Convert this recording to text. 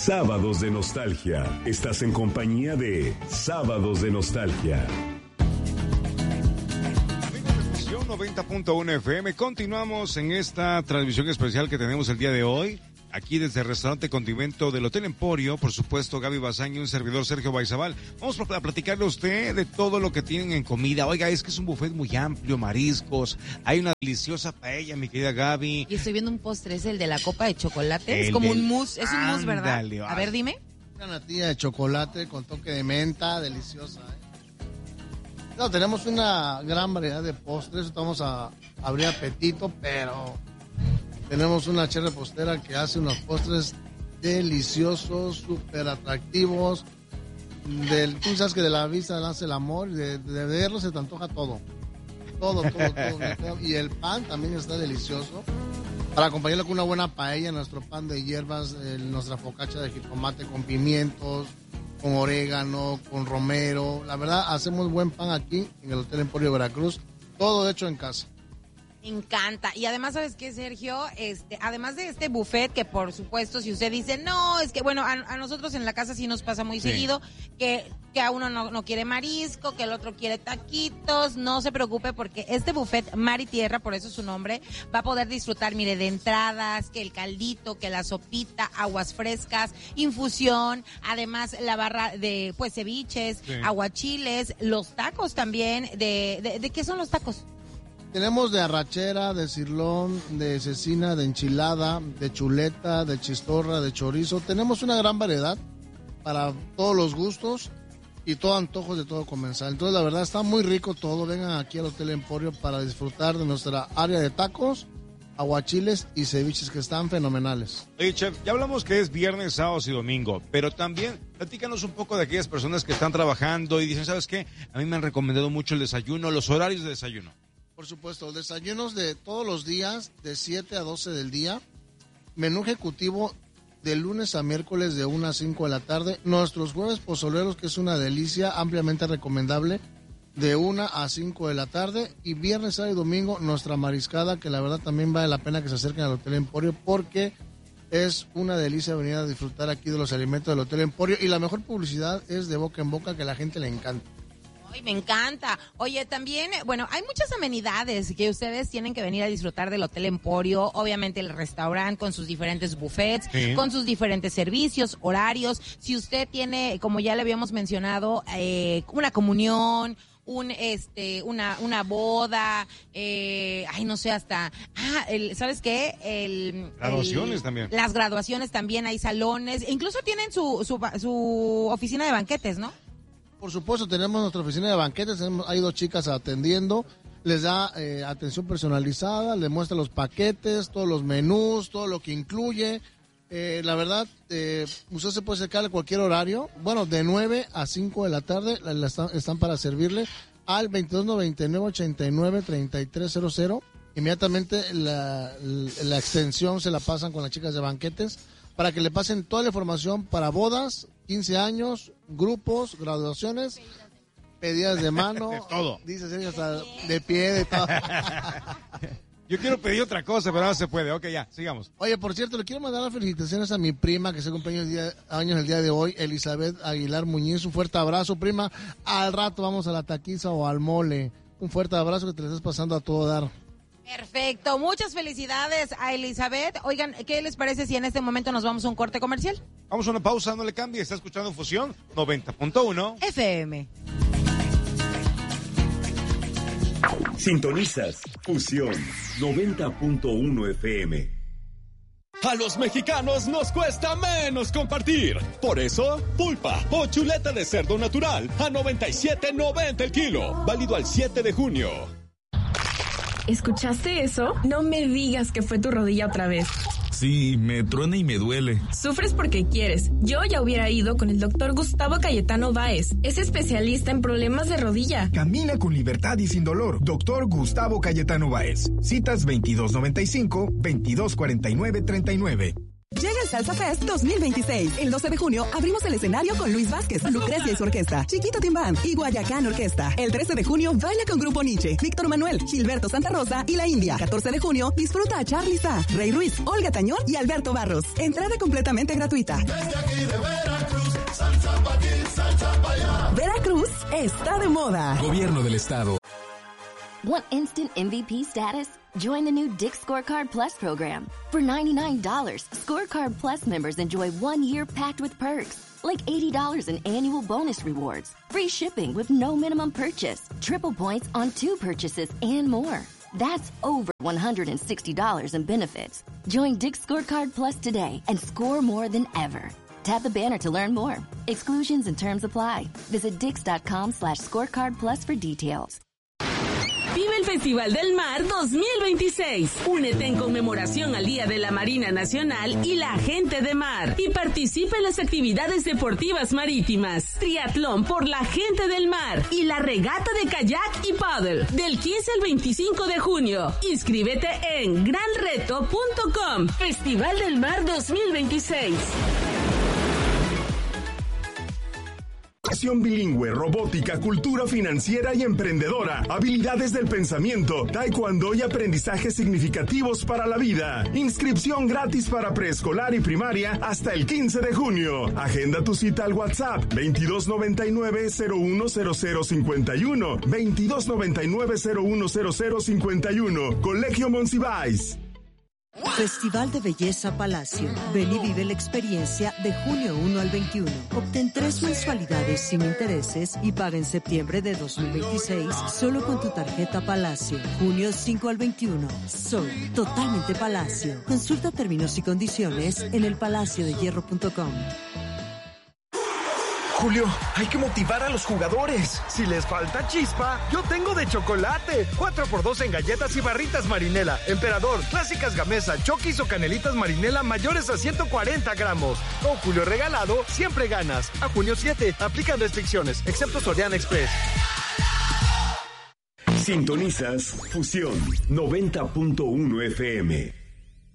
Sábados de Nostalgia. Estás en compañía de Sábados de Nostalgia. 90.1 FM. Continuamos en esta transmisión especial que tenemos el día de hoy. Aquí desde el restaurante Condimento del Hotel Emporio, por supuesto, Gaby Bazaño y un servidor Sergio Baizabal. Vamos a platicarle a usted de todo lo que tienen en comida. Oiga, es que es un buffet muy amplio, mariscos, hay una deliciosa paella, mi querida Gaby. Y estoy viendo un postre, es el de la copa de chocolate, es como un mousse, es un mousse, ¿verdad? A ver, dime. Una natilla de chocolate con toque de menta, deliciosa, No, tenemos una gran variedad de postres, vamos a abrir apetito, pero tenemos una chef repostera que hace unos postres deliciosos, súper atractivos. Tú sabes que de la vista nace el amor, de verlo se te antoja todo. Todo. Y el pan también está delicioso. Para acompañarlo con una buena paella, nuestro pan de hierbas, nuestra focaccia de jitomate con pimientos, con orégano, con romero. La verdad, hacemos buen pan aquí en el Hotel Emporio Veracruz. Todo hecho en casa. Me encanta. Y además, ¿sabes qué, Sergio? Además de este buffet, que por supuesto, si usted dice, no, es que, bueno, a nosotros en la casa sí nos pasa muy seguido, que a uno no quiere marisco, que el otro quiere taquitos, no se preocupe porque este buffet Mar y Tierra, por eso es su nombre, va a poder disfrutar, mire, de entradas, que el caldito, que la sopita, aguas frescas, infusión, además la barra de, pues, ceviches, aguachiles, los tacos también, ¿de qué son los tacos? Tenemos de arrachera, de cirlón, de cecina, de enchilada, de chuleta, de chistorra, de chorizo. Tenemos una gran variedad para todos los gustos y todo antojos de todo comensal. Entonces, la verdad, está muy rico todo. Vengan aquí al Hotel Emporio para disfrutar de nuestra área de tacos, aguachiles y ceviches que están fenomenales. Oye, chef, ya hablamos que es viernes, sábados y domingo, pero también platícanos un poco de aquellas personas que están trabajando y dicen, ¿sabes qué? A mí me han recomendado mucho el desayuno, los horarios de desayuno. Por supuesto, desayunos de todos los días, de 7 a 12 del día. Menú ejecutivo de lunes a miércoles de 1 a 5 de la tarde. Nuestros jueves pozoleros, que es una delicia, ampliamente recomendable, de 1 a 5 de la tarde. Y viernes, sábado y domingo, nuestra mariscada, que la verdad también vale la pena que se acerquen al Hotel Emporio, porque es una delicia venir a disfrutar aquí de los alimentos del Hotel Emporio. Y la mejor publicidad es de boca en boca, que a la gente le encanta. Me encanta. Oye, también, bueno, hay muchas amenidades que ustedes tienen que venir a disfrutar del Hotel Emporio. Obviamente el restaurante con sus diferentes buffets, con sus diferentes servicios, horarios. Si usted tiene, como ya le habíamos mencionado, una comunión, una boda, no sé, hasta, ¿sabes qué? Graduaciones también. Las graduaciones también, hay salones, incluso tienen su oficina de banquetes, ¿no? Por supuesto, tenemos nuestra oficina de banquetes, hay 2 chicas atendiendo, les da atención personalizada, les muestra los paquetes, todos los menús, todo lo que incluye. La verdad, usted se puede acercar a cualquier horario, bueno, de 9 a 5 de la tarde están para servirle al 2299-89-3300. Inmediatamente la extensión se la pasan con las chicas de banquetes para que le pasen toda la información para bodas, 15 años, grupos, graduaciones, pedidas de mano. De todo. Dice Sergio, hasta de pie, de todo. Yo quiero pedir otra cosa, pero no se puede. Ok, ya, sigamos. Oye, por cierto, le quiero mandar las felicitaciones a mi prima que se cumpleaños el día de hoy, Elizabeth Aguilar Muñiz. Un fuerte abrazo, prima. Al rato vamos a la taquiza o al mole. Un fuerte abrazo, que te le estés pasando a todo dar. Perfecto, muchas felicidades a Elizabeth. Oigan, ¿qué les parece si en este momento nos vamos a un corte comercial? Vamos a una pausa, no le cambie, está escuchando Fusión 90.1 FM. Sintonizas Fusión 90.1 FM. A los mexicanos nos cuesta menos compartir. Por eso, pulpa o chuleta de cerdo natural a 97.90 el kilo. Válido al 7 de junio. ¿Escuchaste eso? No me digas que fue tu rodilla otra vez. Sí, me truena y me duele. Sufres porque quieres. Yo ya hubiera ido con el doctor Gustavo Cayetano Báez. Es especialista en problemas de rodilla. Camina con libertad y sin dolor. Doctor Gustavo Cayetano Báez. Citas 2295-2249-39. Llega el Salsa Fest 2026. El 12 de junio abrimos el escenario con Luis Vázquez, Lucrecia y su orquesta, Chiquito Tim Band y Guayacán Orquesta. El 13 de junio baila con Grupo Nietzsche, Víctor Manuel, Gilberto Santa Rosa y La India. 14 de junio disfruta a Charly Sa, Rey Ruiz, Olga Tañón y Alberto Barros. Entrada completamente gratuita. Desde aquí de Veracruz, salsa pa' aquí, salsa pa' allá. Veracruz está de moda. Gobierno del Estado. Want instant MVP status? Join the new Dick's Scorecard Plus program. For $99, Scorecard Plus members enjoy 1 year packed with perks, like $80 in annual bonus rewards, free shipping with no minimum purchase, triple points on 2 purchases, and more. That's over $160 in benefits. Join Dick's Scorecard Plus today and score more than ever. Tap the banner to learn more. Exclusions and terms apply. Visit dix.com/scorecard plus for details. Vive el Festival del Mar 2026. Únete en conmemoración al Día de la Marina Nacional y la Gente de Mar y participa en las actividades deportivas marítimas, triatlón por la Gente del Mar y la regata de kayak y paddle del 15 al 25 de junio. Inscríbete en granreto.com. Festival del Mar 2026. Acción bilingüe, robótica, cultura financiera y emprendedora, habilidades del pensamiento, taekwondo y aprendizajes significativos para la vida. Inscripción gratis para preescolar y primaria hasta el 15 de junio. Agenda tu cita al WhatsApp 2299-010051, 2299-010051. Colegio Monsiváis. Festival de Belleza Palacio. Ven y vive la experiencia de junio 1 al 21. Obtén 3 mensualidades sin intereses y paga en septiembre de 2026 solo con tu tarjeta Palacio. Junio 5 al 21. Soy totalmente Palacio. Consulta términos y condiciones en elpalaciodehierro.com. Julio, hay que motivar a los jugadores. Si les falta chispa, yo tengo de chocolate. 4x2 en galletas y barritas Marinela, Emperador, clásicas Gamesa, Chokis o canelitas Marinela mayores a 140 gramos. Con Julio regalado, siempre ganas. A junio 7, aplican restricciones, excepto Soriana Express. Sintonizas Fusión 90.1 FM.